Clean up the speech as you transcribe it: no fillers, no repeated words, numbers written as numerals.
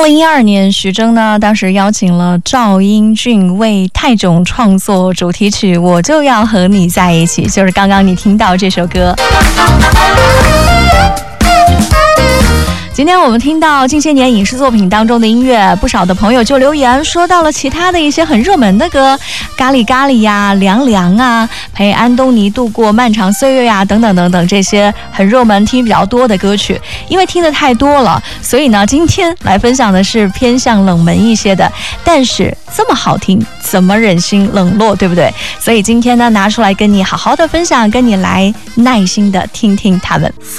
2012年，徐峥呢当时邀请了赵英俊为泰囧创作主题曲《我就要和你在一起》，就是刚刚你听到这首歌。今天我们听到近些年影视作品当中的音乐，不少的朋友就留言说到了其他的一些很热门的歌，咖喱咖喱呀、凉凉啊、陪安东尼度过漫长岁月呀、等等等等，这些很热门听比较多的歌曲。因为听得太多了，所以呢今天来分享的是偏向冷门一些的，但是这么好听怎么忍心冷落，对不对？所以今天呢拿出来跟你好好的分享，跟你来耐心的听听他们。